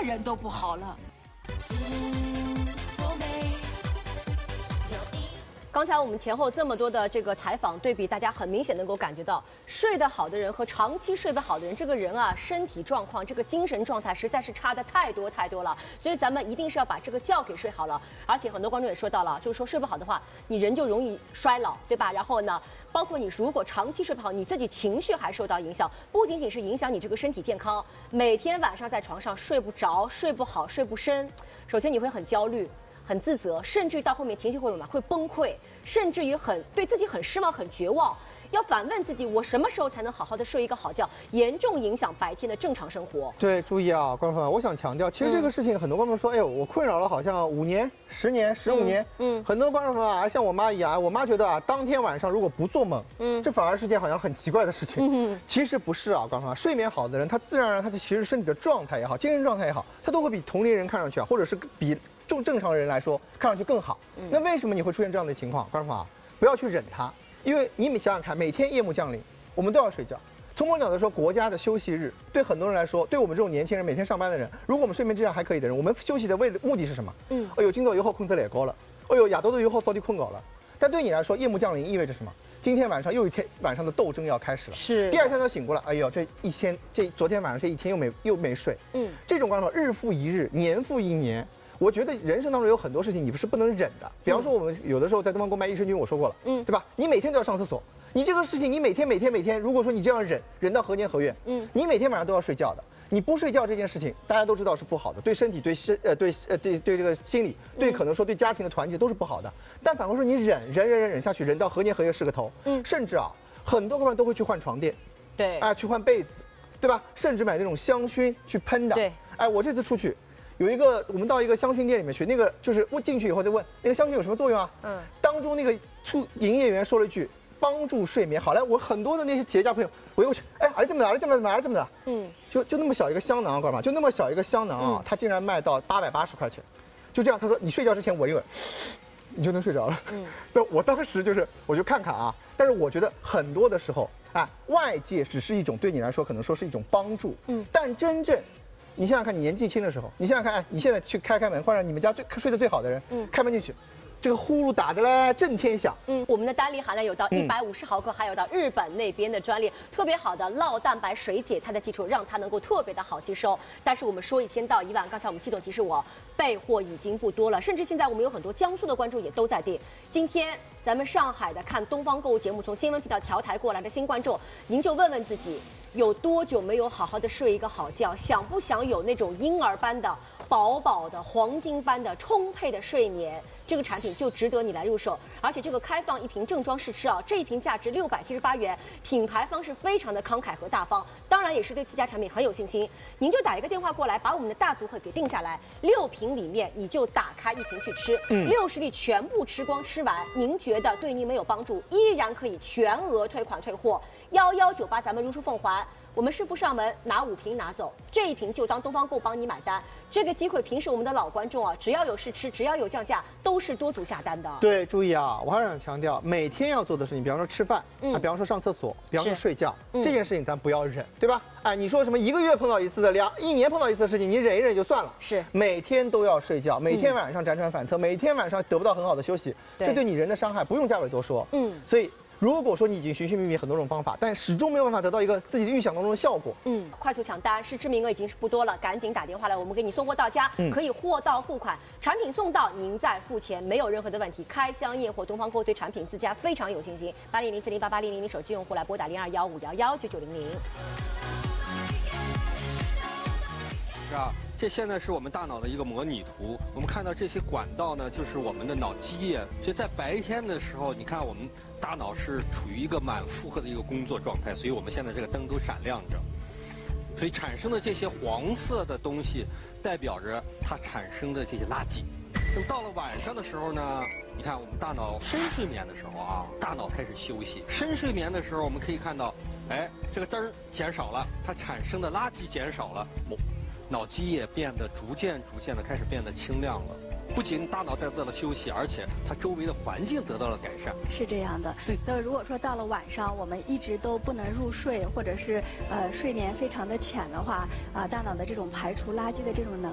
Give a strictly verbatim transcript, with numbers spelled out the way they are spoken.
人都不好了。 刚才我们前后这么多的这个采访对比，大家很明显能够感觉到，睡得好的人和长期睡不好的人，这个人啊，身体状况、这个精神状态实在是差的太多太多了。所以咱们一定是要把这个觉给睡好了。而且很多观众也说到了，就是说睡不好的话，你人就容易衰老，对吧？然后呢，包括你如果长期睡不好，你自己情绪还受到影响，不仅仅是影响你这个身体健康，每天晚上在床上睡不着、睡不好、睡不深，首先你会很焦虑。很自责，甚至于到后面情绪会什么会崩溃，甚至于很对自己很失望、很绝望，要反问自己：我什么时候才能好好的睡一个好觉？严重影响白天的正常生活。 对，注意啊，观众朋友，我想强调，其实这个事情很多观众说，哎呦，我困扰了好像五年、十年、十五年，嗯，嗯很多观众朋友啊，像我妈一样，我妈觉得啊，当天晚上如果不做梦，嗯，这反而是件好像很奇怪的事情。嗯，其实不是啊，观众朋友，睡眠好的人，他自然而然他的其实身体的状态也好，精神状态也好，他都会比同龄人看上去啊，或者是比。正正常人来说，看上去更好。嗯、那为什么你会出现这样的情况？观众朋友，不要去忍它，因为你们想想看，每天夜幕降临，我们都要睡觉。从某种角度说，国家的休息日对很多人来说，对我们这种年轻人每天上班的人，如果我们睡眠质量还可以的人，我们休息的为的目的是什么？嗯，哎呦，今早以后困得来高了，哎呦，亚多的以后早点困高了。但对你来说，夜幕降临意味着什么？今天晚上又一天晚上的斗争要开始了。是。第二天就醒过来，哎呦，这一天，这昨天晚上这一天又没又没睡。嗯，这种观众日复一日，年复一年。我觉得人生当中有很多事情你不是不能忍的，比方说我们有的时候在东方购买益生菌，我说过了，嗯，对吧？你每天都要上厕所，你这个事情你每天每天每天，如果说你这样忍，忍到何年何月，嗯，你每天晚上都要睡觉的，你不睡觉这件事情大家都知道是不好的，对身体、对身呃对呃对对这个心理、对可能说对家庭的团结都是不好的。但反过说你忍忍忍忍忍下去，忍到何年何月是个头，嗯，甚至啊很多哥们都会去换床垫，对，啊去换被子，对吧？甚至买那种香薰去喷的，对，哎我这次出去。有一个，我们到一个香薰店里面去，那个就是我进去以后就问那个香薰有什么作用啊？嗯，当中那个促营业员说了一句帮助睡眠。好嘞，我很多的那些企业家朋友围过去，哎，儿子这么的，儿子这么的，儿子这么的，嗯，就就那么小一个香囊，干嘛？就那么小一个香囊啊，它竟然卖到八百八十块钱，就这样，他说你睡觉之前闻一闻，你就能睡着了。嗯，那我当时就是我就看看啊，但是我觉得很多的时候，哎，外界只是一种对你来说可能说是一种帮助，嗯，但真正。你想想看，你年纪轻的时候，你想想看，哎，你现在去开开门，或者你们家最睡得最好的人，嗯，开门进去，这个呼噜打得嘞震天响。嗯，我们的单粒含量有到一百五十毫克，还有到日本那边的专利，特别好的酪蛋白水解它的基础，让它能够特别的好吸收。但是我们说一千到一万，刚才我们系统提示我备货已经不多了，甚至现在我们有很多江苏的观众也都在订。今天咱们上海的看东方购物节目，从新闻频道调台过来的新观众，您就问问自己。有多久没有好好的睡一个好觉？想不想有那种婴儿般的、饱饱的、黄金般的、充沛的睡眠？这个产品就值得你来入手。而且这个开放一瓶正装试吃啊，这一瓶价值六百七十八元，品牌方是非常的慷慨和大方，当然也是对自家产品很有信心。您就打一个电话过来，把我们的大组合给定下来，六瓶里面你就打开一瓶去吃，嗯，六十粒全部吃光吃完，您觉得对您没有帮助，依然可以全额退款退货。幺幺九八，咱们如数奉还。我们师傅上门拿五瓶拿走，这一瓶就当东方购帮你买单。这个机会平时我们的老观众啊，只要有试吃，只要有降价，都是多组下单的。对，注意啊，我还是想强调，每天要做的事情，比方说吃饭，嗯，啊，比方说上厕所，比方说睡觉，嗯，这件事情咱不要忍，对吧？哎，你说什么一个月碰到一次的，两一年碰到一次的事情，你忍一忍就算了。是，每天都要睡觉，每天晚上辗转反侧，每天晚上得不到很好的休息，这对你人的伤害不用嘉伟多说。嗯，所以。如果说你已经寻寻觅觅很多种方法，但始终没有办法得到一个自己的预想当中的效果，嗯，快速抢单，试吃名额已经是不多了，赶紧打电话来，我们给你送货到家，嗯，可以货到付款，产品送到您再付钱，没有任何的问题。开箱验货，东方购对产品自家非常有信心。八零零四零八八零零零手机用户来拨打零二幺五幺幺九九零零。 是啊。这现在是我们大脑的一个模拟图，我们看到这些管道呢，就是我们的脑基液。所以在白天的时候，你看我们大脑是处于一个满负荷的一个工作状态，所以我们现在这个灯都闪亮着。所以产生的这些黄色的东西，代表着它产生的这些垃圾。那么到了晚上的时候呢，你看我们大脑深睡眠的时候啊，大脑开始休息。深睡眠的时候，我们可以看到，哎，这个灯减少了，它产生的垃圾减少了。脑基液变得逐渐逐渐的开始变得清亮了，不仅大脑得到了休息，而且它周围的环境得到了改善。是这样的。那如果说到了晚上，我们一直都不能入睡，或者是呃睡眠非常的浅的话，啊、呃，大脑的这种排除垃圾的这种能